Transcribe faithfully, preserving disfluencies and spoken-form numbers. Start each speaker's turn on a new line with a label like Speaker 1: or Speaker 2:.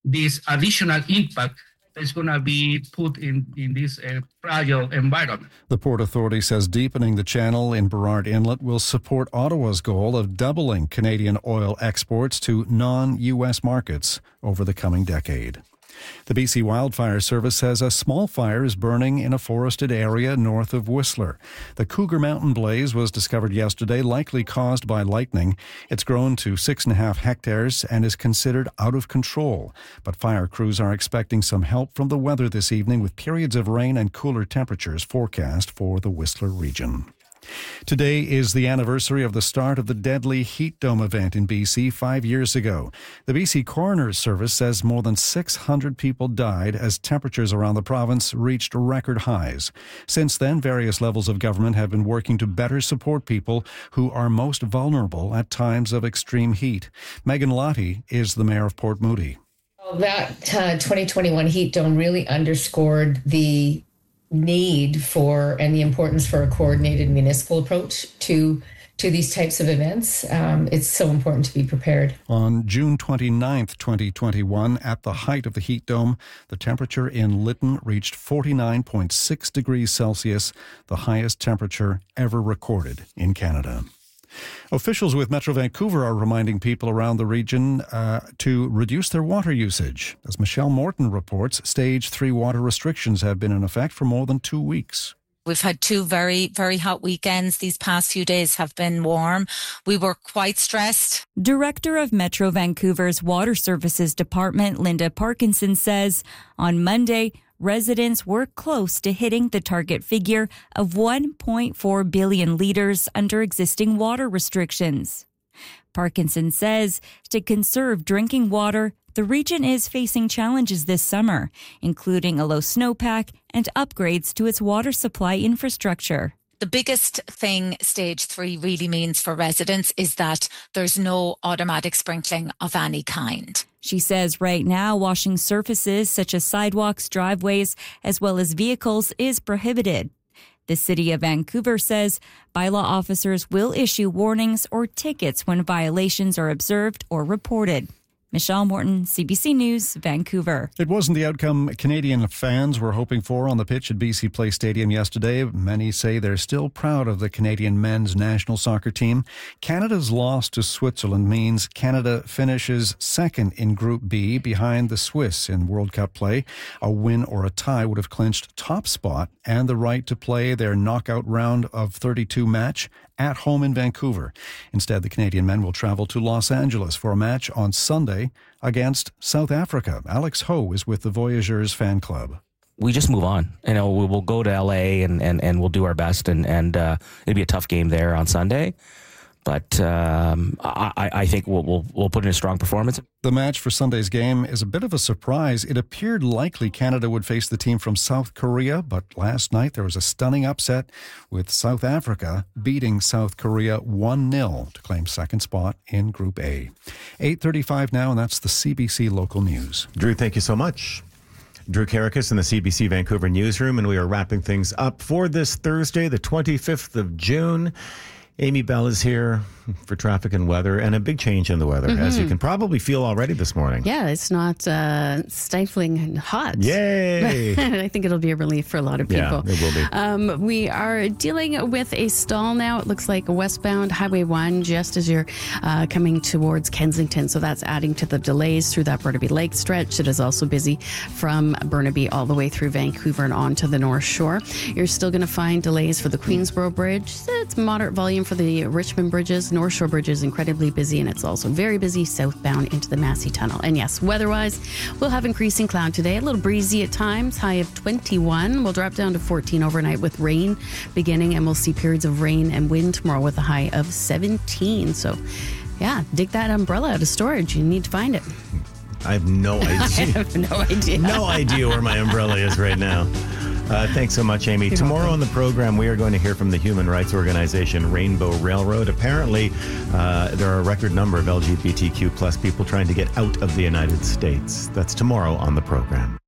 Speaker 1: this additional impact that's going to be put in, in this uh, fragile environment.
Speaker 2: The Port Authority says deepening the channel in Burrard Inlet will support Ottawa's goal of doubling Canadian oil exports to non-U S markets over the coming decade. The B C Wildfire Service says a small fire is burning in a forested area north of Whistler. The Cougar Mountain blaze was discovered yesterday, likely caused by lightning. It's grown to six and a half hectares and is considered out of control. But fire crews are expecting some help from the weather this evening, with periods of rain and cooler temperatures forecast for the Whistler region. Today is the anniversary of the start of the deadly heat dome event in B C five years ago. The B C Coroner's Service says more than six hundred people died as temperatures around the province reached record highs. Since then, various levels of government have been working to better support people who are most vulnerable at times of extreme heat. Megan Lottie is the mayor of Port Moody.
Speaker 3: Well, that uh, twenty twenty-one heat dome really underscored the need for and the importance for a coordinated municipal approach to to these types of events. Um, it's so important to be prepared.
Speaker 2: On June twenty-ninth, twenty twenty-one, at the height of the heat dome, the temperature in Lytton reached forty-nine point six degrees Celsius, the highest temperature ever recorded in Canada. Officials with Metro Vancouver are reminding people around the region uh, to reduce their water usage. As Michelle Morton reports, Stage three water restrictions have been in effect for more than two weeks.
Speaker 4: We've had two very, very hot weekends. These past few days have been warm. We were quite stressed.
Speaker 5: Director of Metro Vancouver's Water Services Department, Linda Parkinson, says on Monday, residents were close to hitting the target figure of one point four billion litres under existing water restrictions. Parkinson says to conserve drinking water, the region is facing challenges this summer, including a low snowpack and upgrades to its water supply infrastructure.
Speaker 4: The biggest thing Stage three really means for residents is that there's no automatic sprinkling of any kind.
Speaker 5: She says right now washing surfaces such as sidewalks, driveways, as well as vehicles is prohibited. The City of Vancouver says bylaw officers will issue warnings or tickets when violations are observed or reported. Michelle Morton, C B C News, Vancouver.
Speaker 2: It wasn't the outcome Canadian fans were hoping for on the pitch at B C Place Stadium yesterday. Many say they're still proud of the Canadian men's national soccer team. Canada's loss to Switzerland means Canada finishes second in Group B behind the Swiss in World Cup play. A win or a tie would have clinched top spot and the right to play their knockout round of thirty-two match at home in Vancouver. Instead, the Canadian men will travel to Los Angeles for a match on Sunday against South Africa. Alex Ho is with the Voyageurs fan club.
Speaker 6: We just move on. You know, we will go to L A and, and, and we'll do our best, and, and uh, it'll be a tough game there on Sunday. But um, I, I think we'll, we'll we'll put in a strong performance.
Speaker 2: The match for Sunday's game is a bit of a surprise. It appeared likely Canada would face the team from South Korea, but last night there was a stunning upset with South Africa beating South Korea one nil to claim second spot in Group A. eight thirty-five now, and that's the C B C Local News.
Speaker 7: Drew, thank you so much. Drew Karakas in the C B C Vancouver newsroom, and we are wrapping things up for this Thursday, the twenty-fifth of June. Amy Bell is here for traffic and weather, and a big change in the weather, mm-hmm. as you can probably feel already this morning.
Speaker 8: Yeah, it's not uh, stifling and hot.
Speaker 7: Yay!
Speaker 8: I think it'll be a relief for a lot of people.
Speaker 7: Yeah, it will be.
Speaker 8: Um, we are dealing with a stall now. It looks like westbound Highway one, just as you're uh, coming towards Kensington. So that's adding to the delays through that Burnaby Lake stretch. It is also busy from Burnaby all the way through Vancouver and on to the North Shore. You're still going to find delays for the Queensboro Bridge. It's moderate volume for the Richmond bridges. North Shore Bridge is incredibly busy, and it's also very busy southbound into the Massey Tunnel. And yes, weather-wise, we'll have increasing cloud today. A little breezy at times, high of twenty-one. We'll drop down to fourteen overnight with rain beginning, and we'll see periods of rain and wind tomorrow with a high of seventeen. So, yeah, dig that umbrella out of storage. You need to find it.
Speaker 7: I have no idea.
Speaker 8: I have no idea.
Speaker 7: No idea where my umbrella is right now. Uh, thanks so much, Amy. You're Tomorrow welcome. On the program, we are going to hear from the human rights organization Rainbow Railroad. Apparently, uh, there are a record number of L G B T Q plus people trying to get out of the United States. That's tomorrow on the program.